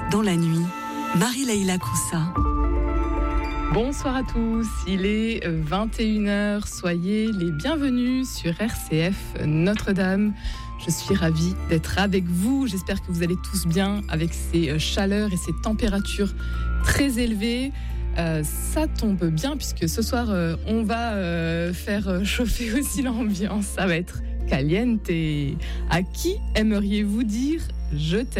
Dans la nuit, Marie-Leila Koussa. Bonsoir à tous, il est 21h, soyez les bienvenus sur RCF Notre-Dame. Je suis ravie d'être avec vous, j'espère que vous allez tous bien avec ces chaleurs et ces températures très élevées. Ça tombe bien puisque ce soir on va faire chauffer aussi l'ambiance, ça va être caliente. À qui aimeriez-vous dire « je t'aime » ?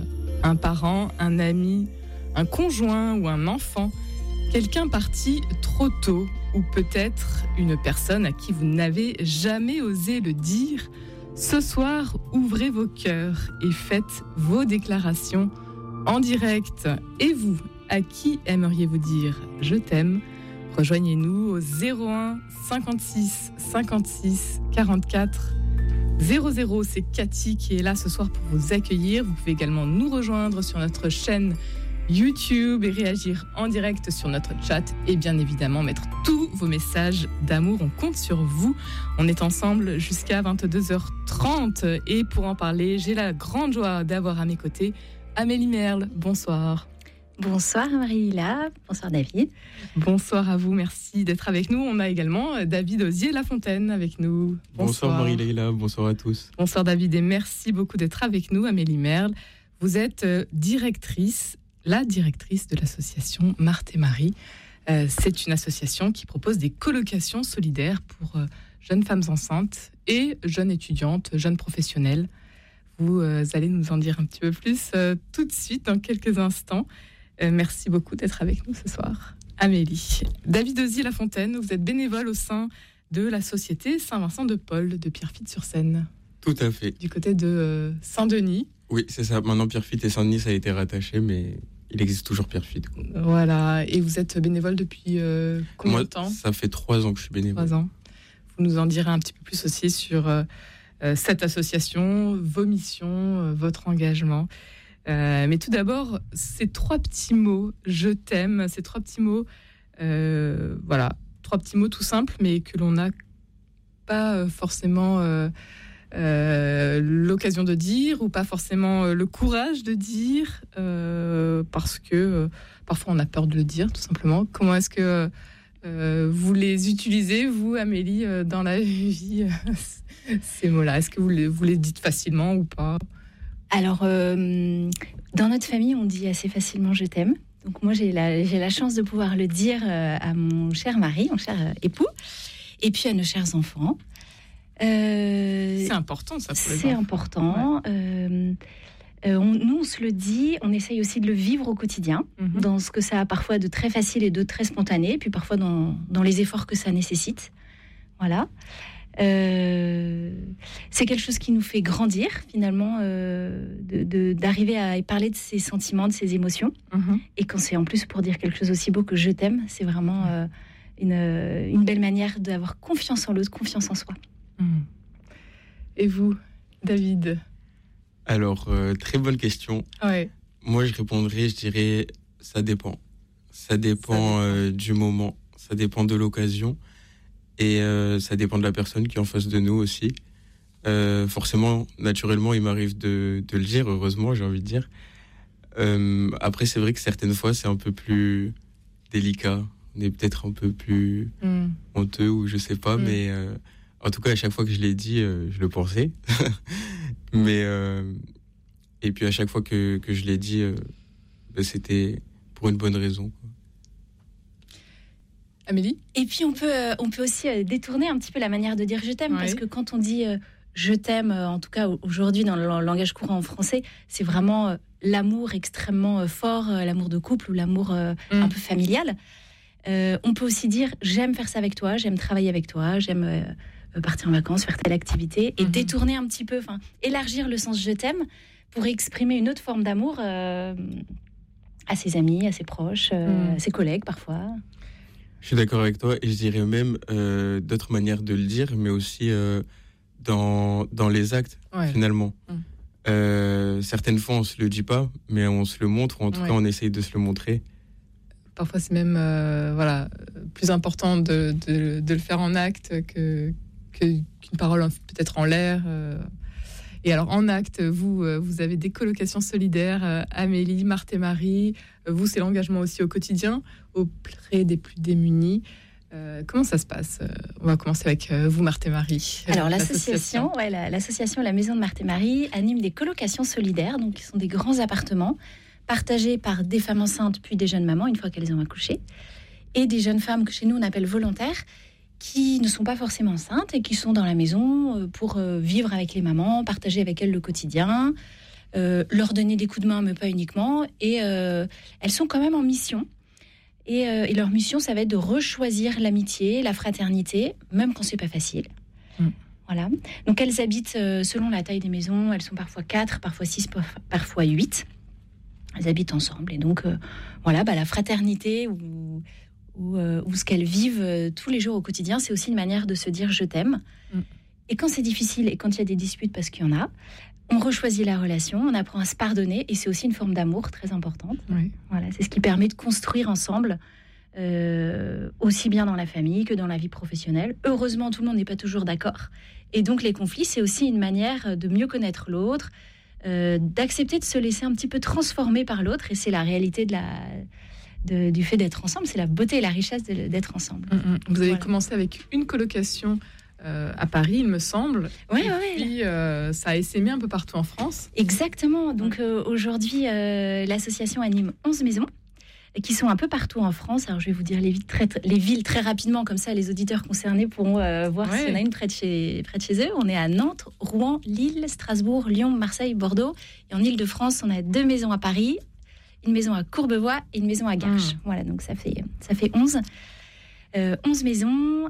Un parent, un ami, un conjoint ou un enfant ? Quelqu'un parti trop tôt ou peut-être une personne à qui vous n'avez jamais osé le dire. Ce soir, ouvrez vos cœurs et faites vos déclarations en direct. Et vous, à qui aimeriez-vous dire « je t'aime » ? Rejoignez-nous au 01 56 56 44 00. C'est Cathy qui est là ce soir pour vous accueillir. Vous pouvez également nous rejoindre sur notre chaîne YouTube et réagir en direct sur notre chat et bien évidemment mettre tous vos messages d'amour. On compte sur vous. On est ensemble jusqu'à 22h30 et pour en parler, j'ai la grande joie d'avoir à mes côtés Amélie Merle. Bonsoir. Bonsoir Marie-Leila, bonsoir David. Bonsoir à vous, merci d'être avec nous. On a également David Osier-Lafontaine avec nous. Bonsoir Marie-Leila, bonsoir à tous. Bonsoir David et merci beaucoup d'être avec nous. Amélie Merle, vous êtes la directrice de l'association Marthe et Marie. C'est une association qui propose des colocations solidaires pour jeunes femmes enceintes et jeunes étudiantes, jeunes professionnelles. Vous allez nous en dire un petit peu plus tout de suite, dans quelques instants. Merci beaucoup d'être avec nous ce soir. Amélie. David Osier-Lafontaine, vous êtes bénévole au sein de la Société Saint-Vincent-de-Paul de Pierrefitte-sur-Seine. Tout à fait. Du côté de Saint-Denis. Oui, c'est ça. Maintenant, Pierrefitte et Saint-Denis, ça a été rattaché, mais il existe toujours Pierrefitte. Voilà. Et vous êtes bénévole depuis combien de temps ? Ça fait 3 ans que je suis bénévole. 3 ans. Vous nous en direz un petit peu plus aussi sur cette association, vos missions, votre engagement. Mais tout d'abord, ces 3 petits mots, je t'aime, ces 3 petits mots, 3 petits mots tout simples, mais que l'on n'a pas forcément l'occasion de dire, ou pas forcément le courage de dire, parce que parfois on a peur de le dire, tout simplement. Comment est-ce que vous les utilisez, vous, Amélie, dans la vie, ces mots-là ? Est-ce que vous les dites facilement ou pas ? Alors, dans notre famille, on dit assez facilement « je t'aime ». Donc moi, j'ai la chance de pouvoir le dire à mon cher mari, mon cher époux, et puis à nos chers enfants. C'est important, ça, pour les enfants. C'est important. Ouais. Nous, on se le dit, on essaye aussi de le vivre au quotidien, dans ce que ça a parfois de très facile et de très spontané, et puis parfois dans les efforts que ça nécessite. Voilà. C'est quelque chose qui nous fait grandir, finalement, d'arriver à parler de ses sentiments, de ses émotions. Et quand c'est en plus pour dire quelque chose aussi beau que « je t'aime », c'est vraiment une belle manière d'avoir confiance en l'autre, confiance en soi. Et vous, David ? Alors, très bonne question. Ouais. Moi, je répondrais, je dirais, ça dépend. Ça dépend du moment, ça dépend de l'occasion et ça dépend de la personne qui est en face de nous aussi. Forcément, naturellement, il m'arrive de le dire, heureusement, j'ai envie de dire. Après, c'est vrai que certaines fois, c'est un peu plus délicat. On est peut-être un peu plus honteux ou je sais pas, mais en tout cas, à chaque fois que je l'ai dit, je le pensais. Mais et puis à chaque fois que je l'ai dit, c'était pour une bonne raison, quoi. Amélie ? Et puis on peut aussi détourner un petit peu la manière de dire « je t'aime », parce que quand on dit « je t'aime », en tout cas aujourd'hui dans le langage courant en français, c'est vraiment l'amour extrêmement fort, l'amour de couple ou l'amour un peu familial. On peut aussi dire « j'aime faire ça avec toi, j'aime travailler avec toi, j'aime partir en vacances, faire telle activité », et détourner un petit peu, élargir le sens « je t'aime » pour exprimer une autre forme d'amour à ses amis, à ses proches, à ses collègues parfois. Je suis d'accord avec toi et je dirais même d'autres manières de le dire, mais aussi dans les actes, finalement. Certaines fois, on se le dit pas, mais on se le montre, ou en tout cas, on essaye de se le montrer. Parfois, c'est même plus important de le faire en acte qu'une parole peut-être en l'air. Et alors, en acte, vous avez des colocations solidaires, Amélie, Marthe et Marie. Vous, c'est l'engagement aussi au quotidien, auprès des plus démunis. Comment ça se passe ? On va commencer avec vous, Marthe et Marie. Alors, l'association La Maison de Marthe et Marie anime des colocations solidaires, donc qui sont des grands appartements partagés par des femmes enceintes puis des jeunes mamans, une fois qu'elles ont accouché, et des jeunes femmes que chez nous on appelle volontaires, qui ne sont pas forcément enceintes et qui sont dans la maison pour vivre avec les mamans, partager avec elles le quotidien, leur donner des coups de main, mais pas uniquement. Et elles sont quand même en mission. Et leur mission, ça va être de rechoisir l'amitié, la fraternité, même quand c'est pas facile. Voilà. Donc elles habitent selon la taille des maisons. Elles sont parfois 4, parfois 6, parfois 8. Elles habitent ensemble. Et donc, la fraternité ou ce qu'elles vivent tous les jours au quotidien, c'est aussi une manière de se dire « je t'aime ». Et quand c'est difficile et quand il y a des disputes, parce qu'il y en a, on rechoisit la relation, on apprend à se pardonner, et c'est aussi une forme d'amour très importante. Oui. Voilà, c'est ce qui permet de construire ensemble, aussi bien dans la famille que dans la vie professionnelle. Heureusement, tout le monde n'est pas toujours d'accord. Et donc les conflits, c'est aussi une manière de mieux connaître l'autre, d'accepter de se laisser un petit peu transformer par l'autre, et c'est la réalité du fait d'être ensemble, c'est la beauté et la richesse d'être ensemble. Vous avez commencé avec une colocation à Paris, il me semble. Oui. Puis ça a essaimé un peu partout en France. Exactement. Donc aujourd'hui, l'association anime 11 maisons qui sont un peu partout en France. Alors je vais vous dire les villes très rapidement, comme ça les auditeurs concernés pourront voir s'il y en a une près de chez eux. On est à Nantes, Rouen, Lille, Strasbourg, Lyon, Marseille, Bordeaux. Et en Île-de-France, on a 2 maisons à Paris, une maison à Courbevoie et une maison à Garches. Voilà, donc ça fait 11. 11 maisons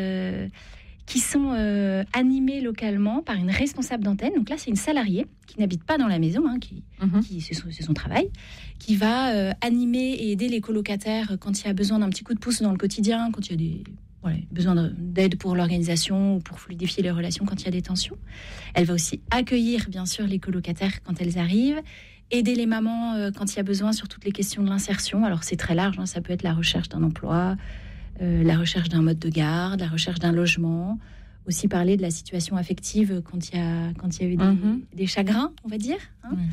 qui sont animées localement par une responsable d'antenne. Donc là, c'est une salariée qui n'habite pas dans la maison, c'est son travail, qui va animer et aider les colocataires quand il y a besoin d'un petit coup de pouce dans le quotidien, quand il y a besoin d'aide pour l'organisation ou pour fluidifier les relations quand il y a des tensions. Elle va aussi accueillir, bien sûr, les colocataires quand elles arrivent, aider les mamans quand il y a besoin sur toutes les questions de l'insertion. Alors c'est très large, ça peut être la recherche d'un emploi, la recherche d'un mode de garde, la recherche d'un logement, aussi parler de la situation affective quand il y a eu des chagrins, on va dire.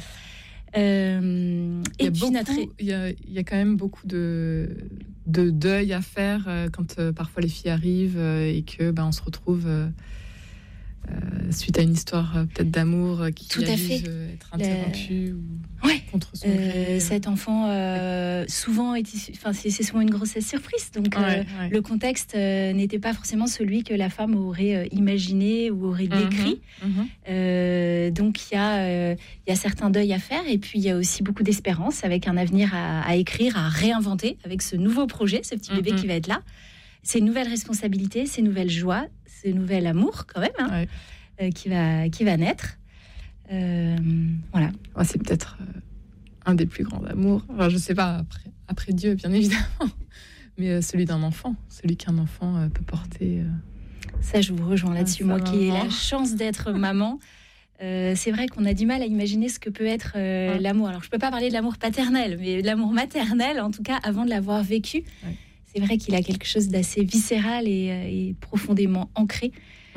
Il y a quand même beaucoup de deuil à faire quand parfois les filles arrivent et que on se retrouve suite à une histoire peut-être d'amour qui tout à fait être interrompue contre son gré. Cet enfant souvent c'est souvent une grossesse surprise, donc le contexte n'était pas forcément celui que la femme aurait imaginé ou aurait décrit. Donc il y a certains deuils à faire, et puis il y a aussi beaucoup d'espérance avec un avenir à écrire, à réinventer avec ce nouveau projet, ce petit bébé qui va être là. C'est une nouvelle responsabilité, c'est une nouvelle joie, c'est un nouvel amour quand même, qui va naître. Voilà. C'est peut-être un des plus grands amours. Enfin, je sais pas, après Dieu, bien évidemment, mais celui d'un enfant, celui qu'un enfant peut porter. Ça, je vous rejoins là-dessus. Moi qui ai la chance d'être maman, c'est vrai qu'on a du mal à imaginer ce que peut être l'amour. Alors, je peux pas parler de l'amour paternel, mais de l'amour maternel, en tout cas, avant de l'avoir vécu. C'est vrai qu'il a quelque chose d'assez viscéral et profondément ancré,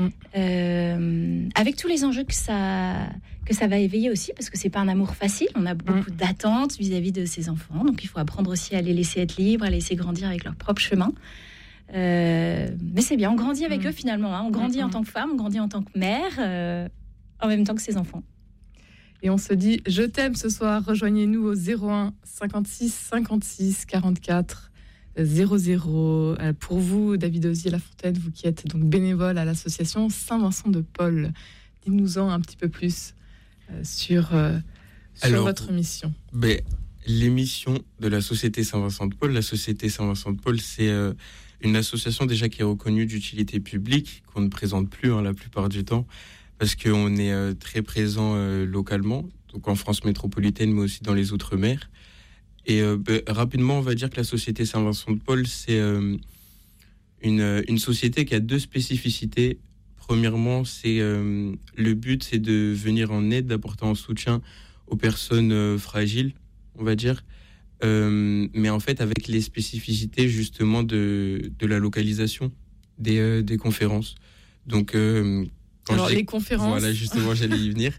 avec tous les enjeux que ça va éveiller aussi, parce que c'est pas un amour facile. On a beaucoup d'attentes vis-à-vis de ses enfants, donc il faut apprendre aussi à les laisser être libres, à les laisser grandir avec leur propre chemin. Mais c'est bien, on grandit avec eux finalement. On grandit en tant que femme, on grandit en tant que mère, en même temps que ses enfants. Et on se dit, je t'aime ce soir. Rejoignez-nous au 01 56 56 44 00. Pour vous, David Osier-Lafontaine, vous qui êtes donc bénévole à l'association Saint-Vincent de Paul, dites-nous-en un petit peu plus sur votre mission. Les missions de la Société Saint-Vincent de Paul. La Société Saint-Vincent de Paul, c'est une association déjà qui est reconnue d'utilité publique, qu'on ne présente plus la plupart du temps, parce qu'on est très présent localement, donc en France métropolitaine, mais aussi dans les Outre-mer. Et rapidement, on va dire que la Société Saint-Vincent de Paul, c'est une société qui a 2 spécificités. Premièrement, le but, c'est de venir en aide, d'apporter un soutien aux personnes fragiles, on va dire, mais en fait avec les spécificités justement de la localisation des conférences. Donc, les conférences. Voilà, justement, j'allais y venir.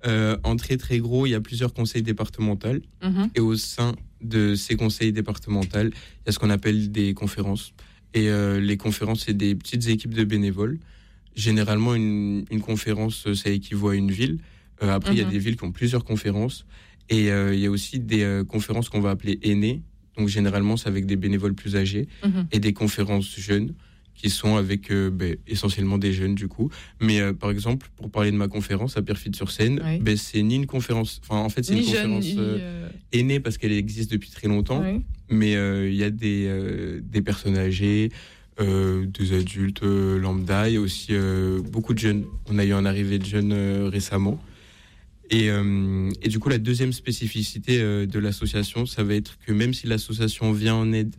En très très gros, il y a plusieurs conseils départementaux. Et au sein de ces conseils départementaux, il y a ce qu'on appelle des conférences. Et les conférences, c'est des petites équipes de bénévoles. Généralement, une conférence, ça équivaut à une ville. Après, il y a des villes qui ont plusieurs conférences. Et il y a aussi des conférences qu'on va appeler aînées. Donc, généralement, c'est avec des bénévoles plus âgés. Et des conférences jeunes, qui sont avec essentiellement des jeunes, du coup. Mais par exemple, pour parler de ma conférence à Pierrefitte-sur-Seine, c'est ni une conférence... Enfin, en fait, c'est ni une conférence aînée, parce qu'elle existe depuis très longtemps. Mais il y a des personnes âgées, des adultes lambda. Il y a aussi beaucoup de jeunes. On a eu un arrivée de jeunes récemment. Et du coup, la deuxième spécificité de l'association, ça va être que même si l'association vient en aide,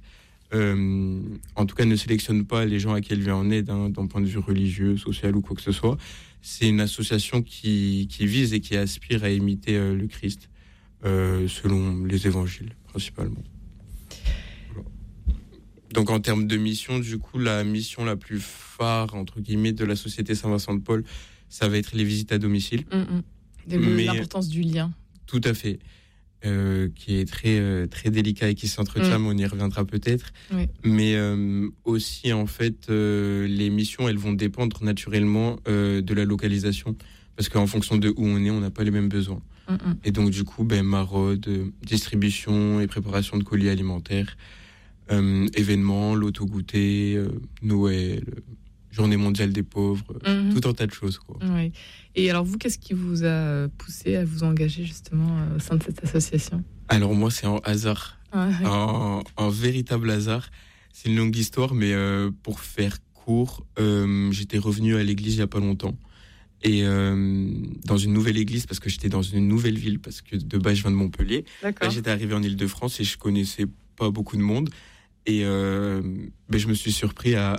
en tout cas ne sélectionne pas les gens à qui elle vient en aide, d'un point de vue religieux, social ou quoi que ce soit, c'est une association qui vise et qui aspire à imiter le Christ, selon les évangiles, principalement. Voilà. Donc en termes de mission, du coup, la mission la plus phare, entre guillemets, de la Société Saint-Vincent de Paul, ça va être les visites à domicile. L'importance du lien. Tout à fait. Qui est très, très délicat et qui s'entretient, mais on y reviendra peut-être. Mais aussi, en fait, les missions, elles vont dépendre naturellement de la localisation. Parce qu'en fonction de où on est, on n'a pas les mêmes besoins. Et donc, du coup, maraude, distribution et préparation de colis alimentaires, événements, l'auto-goûter, Noël, Journée mondiale des pauvres, tout un tas de choses, quoi. Et alors vous, qu'est-ce qui vous a poussé à vous engager justement au sein de cette association ? Alors moi, c'est un hasard, un véritable hasard. C'est une longue histoire, mais pour faire court, j'étais revenu à l'église il n'y a pas longtemps. Et dans une nouvelle église, parce que j'étais dans une nouvelle ville, parce que de base, je viens de Montpellier. Là, j'étais arrivé en Île-de-France et je connaissais pas beaucoup de monde. Et je me suis surpris à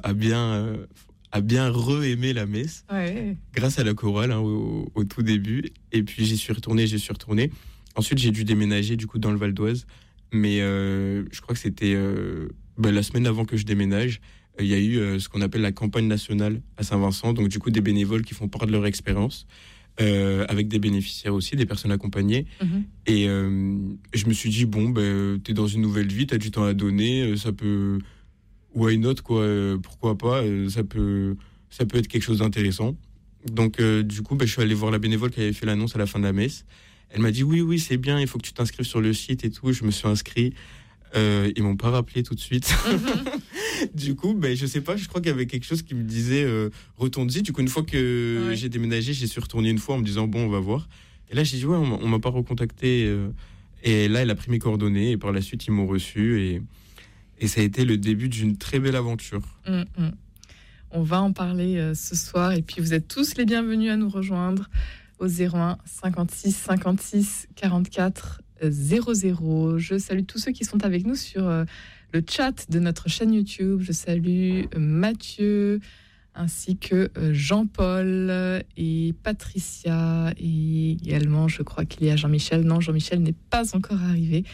bien re-aimer la messe, grâce à la chorale au tout début. Et puis j'y suis retourné. Ensuite, j'ai dû déménager du coup dans le Val d'Oise. Mais je crois que c'était la semaine avant que je déménage. Il y a eu ce qu'on appelle la campagne nationale à Saint-Vincent. Donc du coup, des bénévoles qui font part de leur expérience, avec des bénéficiaires aussi, des personnes accompagnées. Et je me suis dit, t'es dans une nouvelle vie, t'as du temps à donner, ça peut... Why not, quoi, pourquoi pas, ça peut être quelque chose d'intéressant. Donc, du coup, je suis allé voir la bénévole qui avait fait l'annonce à la fin de la messe. Elle m'a dit, oui, c'est bien, il faut que tu t'inscrives sur le site et tout. Je me suis inscrit. Ils m'ont pas rappelé tout de suite. Du coup, je sais pas, je crois qu'il y avait quelque chose qui me disait, retourne-y. Du coup, une fois que j'ai déménagé, j'y suis retourné une fois en me disant, on va voir. Et là, j'ai dit, on m'a pas recontacté. Et là, elle a pris mes coordonnées et par la suite, ils m'ont reçu et ça a été le début d'une très belle aventure. On va en parler ce soir. Et puis, vous êtes tous les bienvenus à nous rejoindre au 01 56 56 44 00. Je salue tous ceux qui sont avec nous sur le chat de notre chaîne YouTube. Je salue Mathieu, ainsi que Jean-Paul et Patricia. Et également, je crois qu'il y a Jean-Michel. Non, Jean-Michel n'est pas encore arrivé.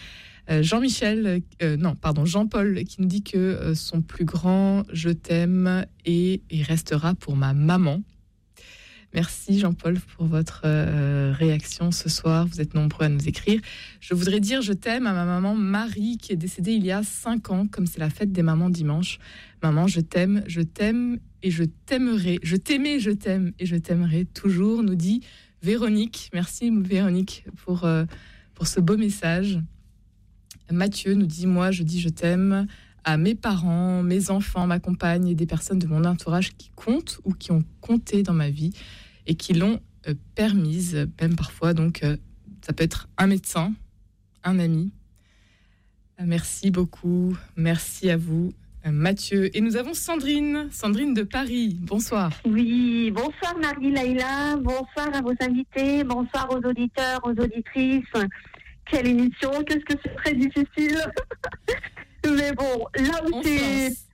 Jean-Paul qui nous dit que son plus grand « Je t'aime » et il restera pour ma maman. Merci Jean-Paul pour votre réaction ce soir. Vous êtes nombreux à nous écrire. Je voudrais dire « Je t'aime » à ma maman Marie qui est décédée il y a 5 ans, comme c'est la fête des mamans dimanche. Maman, je t'aime et je t'aimerai. Je t'aimais, je t'aime et je t'aimerai toujours, nous dit Véronique. Merci Véronique pour ce beau message. Mathieu nous dit, moi je dis je t'aime à mes parents, mes enfants, ma compagne et des personnes de mon entourage qui comptent ou qui ont compté dans ma vie et qui l'ont permise, même parfois. Donc ça peut être un médecin, un ami. Merci beaucoup, merci à vous Mathieu. Et nous avons Sandrine de Paris. Bonsoir. Oui, bonsoir Marie-Laïla, bonsoir à vos invités, bonsoir aux auditeurs, aux auditrices. Quelle émission, qu'est-ce que c'est très difficile. Mais bon, là où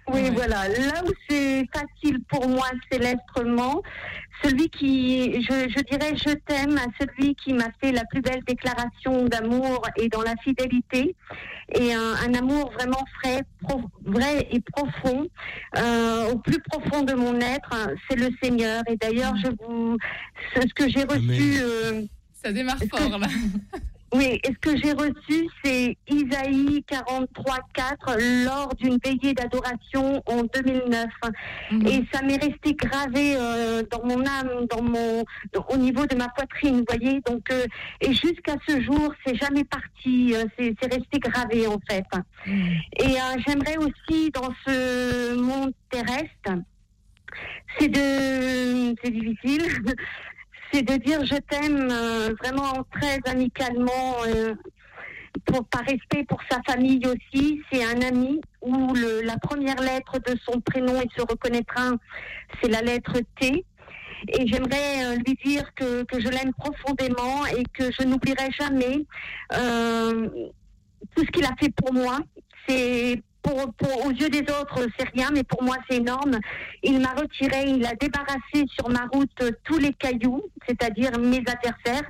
Oui, voilà. Là où c'est facile pour moi, c'est l'estrement. Celui qui, je dirais, je t'aime à celui qui m'a fait la plus belle déclaration d'amour et dans la fidélité. Et un amour vraiment vrai et profond, au plus profond de mon être, c'est le Seigneur. Et d'ailleurs, ce que j'ai reçu... ça démarre fort, là. Oui, et ce que j'ai reçu, c'est Isaïe 43:4 lors d'une veillée d'adoration en 2009. Et ça m'est resté gravé dans mon âme, au niveau de ma poitrine, vous voyez. Donc, et jusqu'à ce jour, c'est jamais parti, c'est resté gravé en fait. Et j'aimerais aussi, dans ce monde terrestre, c'est difficile. C'est de dire je t'aime vraiment très amicalement, par respect pour sa famille aussi. C'est un ami où la première lettre de son prénom, il se reconnaîtra, c'est la lettre T. Et j'aimerais lui dire que je l'aime profondément et que je n'oublierai jamais tout ce qu'il a fait pour moi. C'est aux yeux des autres, c'est rien, mais pour moi, c'est énorme. Il m'a retiré, il a débarrassé sur ma route tous les cailloux, c'est-à-dire mes adversaires.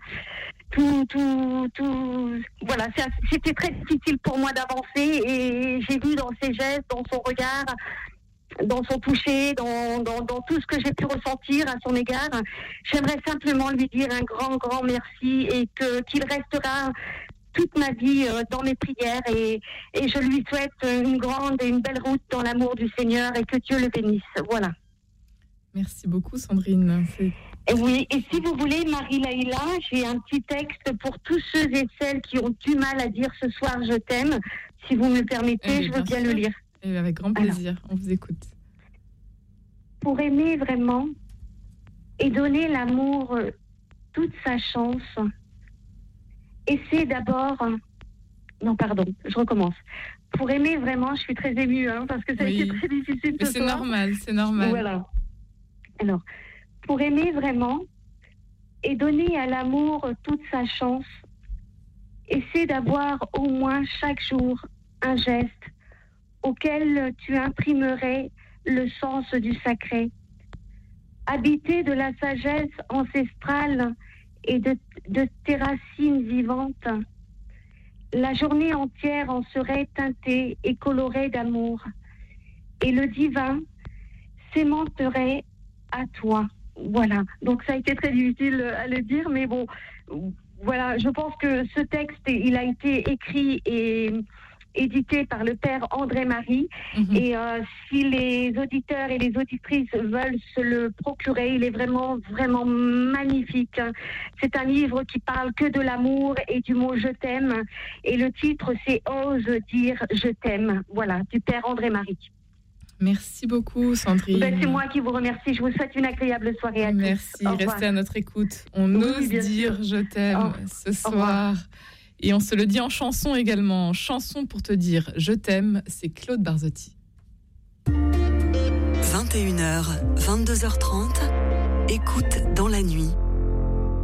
Voilà, c'était très difficile pour moi d'avancer et j'ai vu dans ses gestes, dans son regard, dans son toucher, dans tout ce que j'ai pu ressentir à son égard. J'aimerais simplement lui dire un grand, grand merci et qu'il restera toute ma vie dans mes prières et je lui souhaite une grande et une belle route dans l'amour du Seigneur et que Dieu le bénisse. Voilà. Merci beaucoup Sandrine. Et oui, et si vous voulez, Marie-Laïla, j'ai un petit texte pour tous ceux et celles qui ont du mal à dire ce soir je t'aime. Si vous me le permettez, je veux bien le lire. Et avec grand plaisir, on vous écoute. Pour aimer vraiment et donner l'amour toute sa chance, essaie d'abord... Non, pardon, je recommence. Pour aimer vraiment, je suis très émue, parce que ça a été très difficile ce soir. C'est normal. Voilà. Alors, pour aimer vraiment et donner à l'amour toute sa chance, essaie d'avoir au moins chaque jour un geste auquel tu imprimerais le sens du sacré. Habiter de la sagesse ancestrale et de tes racines vivantes, la journée entière en serait teintée et colorée d'amour, et le divin s'aimanterait à toi. Voilà, donc ça a été très difficile à le dire, mais bon, voilà, je pense que ce texte, il a été écrit et édité par le père André-Marie. Et si les auditeurs et les auditrices veulent se le procurer, il est vraiment, vraiment magnifique. C'est un livre qui parle que de l'amour et du mot « je t'aime ». Et le titre, c'est « Ose dire je t'aime ». Voilà, du père André-Marie. Merci beaucoup Sandrine. C'est moi qui vous remercie. Je vous souhaite une agréable soirée à tous. Merci, restez à notre écoute. On ose dire je t'aime ce soir. Et on se le dit en chanson également. Chanson pour te dire je t'aime, c'est Claude Barzotti. 21h, 22h30, écoute dans la nuit.